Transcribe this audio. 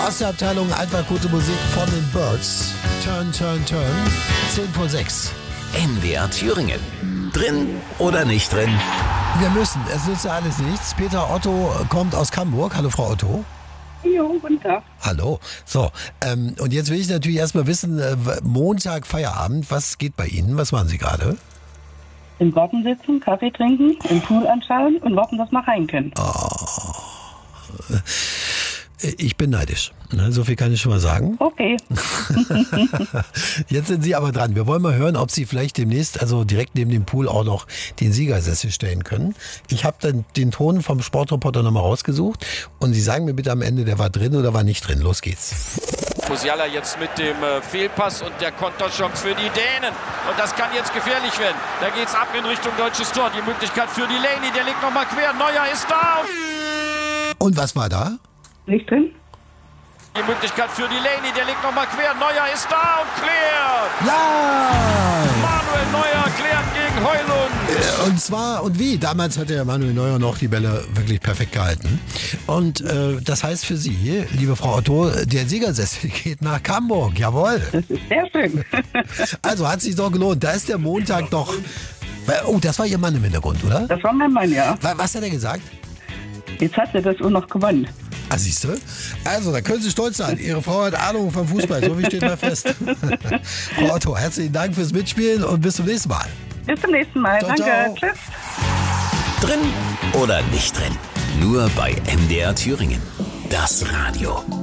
Aus der Abteilung Altmark gute Musik von den Birds. Turn, turn, turn. 10:06. NDR Thüringen. Drin oder nicht drin? Wir müssen, es nützt ja alles nichts. Peter Otto kommt aus Hamburg. Hallo Frau Otto. Jo, guten Tag. Hallo. So, und jetzt will ich natürlich erstmal wissen, Montag, Feierabend, was geht bei Ihnen? Was machen Sie gerade? Im Garten sitzen, Kaffee trinken, im Pool anschauen und warten, dass wir rein können. Ich bin neidisch. Ne, so viel kann ich schon mal sagen. Okay. Jetzt sind Sie aber dran. Wir wollen mal hören, ob Sie vielleicht demnächst, also direkt neben dem Pool, auch noch den Siegersessel stellen können. Ich habe dann den Ton vom Sportreporter nochmal rausgesucht und Sie sagen mir bitte am Ende, der war drin oder war nicht drin. Los geht's. Musiala jetzt mit dem Fehlpass und der Konterchance für die Dänen. Und das kann jetzt gefährlich werden. Da geht's ab in Richtung deutsches Tor. Die Möglichkeit für Delaney, der legt nochmal quer. Neuer ist da. Und was war da? Nicht drin? Die Möglichkeit für Delaney, der legt nochmal quer. Neuer ist da und klärt. Ja! Manuel Neuer klärt gegen Heulund. Und zwar, und wie? Damals hat der Manuel Neuer noch die Bälle wirklich perfekt gehalten. Und das heißt für Sie, liebe Frau Otto, der Siegersessel geht nach Hamburg. Jawohl. Das ist sehr schön. Also hat sich doch gelohnt. Da ist der Montag doch... Oh, das war Ihr Mann im Hintergrund, oder? Das war mein Mann, ja. Was hat er gesagt? Jetzt hat er das auch noch gewonnen. Ah, siehst du? Also, da können Sie stolz sein. Ihre Frau hat Ahnung vom Fußball, so wie steht mal fest. Frau Otto, herzlichen Dank fürs Mitspielen und bis zum nächsten Mal. Bis zum nächsten Mal. Ciao, Danke. ciao. Tschüss. Drin oder nicht drin? Nur bei NDR Thüringen. Das Radio.